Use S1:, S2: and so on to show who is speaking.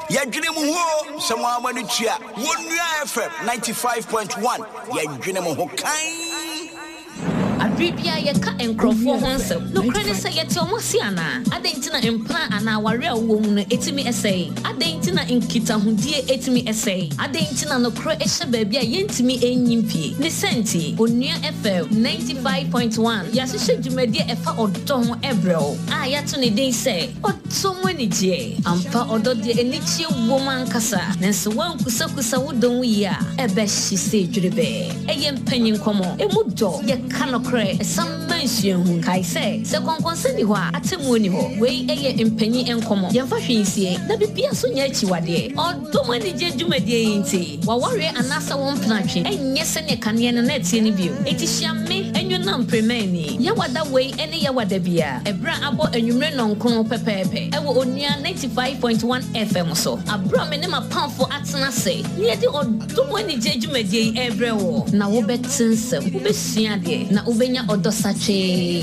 S1: Yadwene mu ho semwa manu tua Wonua FM 95.1 yadwene mu ho kan
S2: Adribia yeka enkrofo honsem no krene se yete omosiana adentina empla ana ware awo mu no etimi essay adentina nkita hodie etimi essay adentina no kro ehye baabia yentimi enyimpie ne senti Onua FM 95.1 yasehye dwumadie efa odo ho ebrel a yato ne den se oto monije ampa odo de enichie woman kasa nenso wankusakusa wodon yi a ebe hise dwurebe eyempanyin komo emudo yeka no some mention who kai say, second concern you are at a money ho, way a impenny and common. Yan fashion see, that be Pia Sunyachi wade, or do money jumadi ain't while warrior and nasa one planching, and yes, and a canyon and net any view. It is shamme and your non premeni. Yawa that way, any yawa debia, a bra abo and you ran on Colonel Pepe. I will only 95.1 FM so. A bra and a pound for Atsana say, near the old do money jumadi every war. Now, bet since, Ubesiade, na Ubenya Odosache.